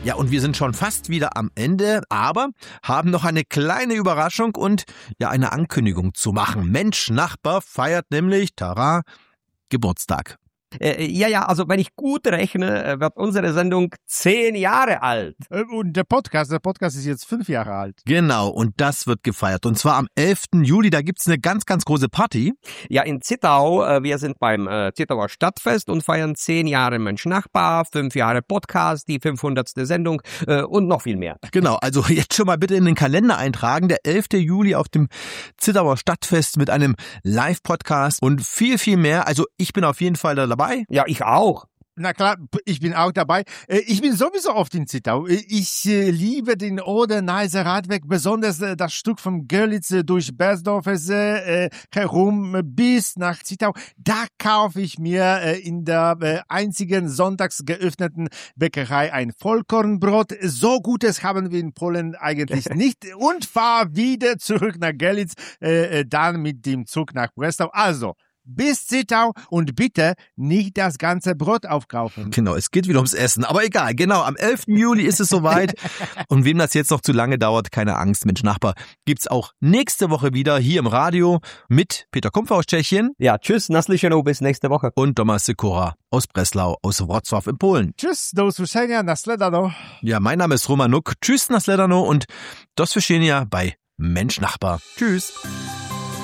Ja, und wir sind schon fast wieder am Ende, aber haben noch eine kleine Überraschung und ja eine Ankündigung zu machen. Mensch, Nachbar feiert nämlich, tara, Geburtstag. Also wenn ich gut rechne, wird unsere Sendung 10 Jahre alt. Und der Podcast ist jetzt 5 Jahre alt. Genau, und das wird gefeiert. Und zwar am 11. Juli, da gibt's eine ganz, ganz große Party. Ja, in Zittau, wir sind beim Zittauer Stadtfest und feiern 10 Jahre Mensch Nachbar, 5 Jahre Podcast, die 500. Sendung und noch viel mehr. Genau, also jetzt schon mal bitte in den Kalender eintragen. Der 11. Juli auf dem Zittauer Stadtfest mit einem Live-Podcast und viel, viel mehr. Also ich bin auf jeden Fall da dabei. Ja, ich auch. Na klar, ich bin auch dabei. Ich bin sowieso oft in Zittau. Ich liebe den Oder-Neißer Radweg, besonders das Stück von Görlitz durch Bersdorf herum bis nach Zittau. Da kaufe ich mir in der einzigen sonntags geöffneten Bäckerei ein Vollkornbrot. So Gutes haben wir in Polen eigentlich nicht. Und fahre wieder zurück nach Görlitz, dann mit dem Zug nach Breslau. Also, bis Zittau und bitte nicht das ganze Brot aufkaufen. Genau, es geht wieder ums Essen, aber egal, genau, am 11. Juli ist es soweit und wem das jetzt noch zu lange dauert, keine Angst, Mensch Nachbar, gibt's auch nächste Woche wieder hier im Radio mit Peter Kumpfer aus Tschechien. Ja, tschüss, naslyšenou, bis nächste Woche. Und Tomasz Sikora aus Breslau, aus Wrocław in Polen. Tschüss, do usłyszenia, nasledano. Ja, mein Name ist Roman Nuk, tschüss, nasledano und do słyszenia bei Mensch Nachbar. Tschüss.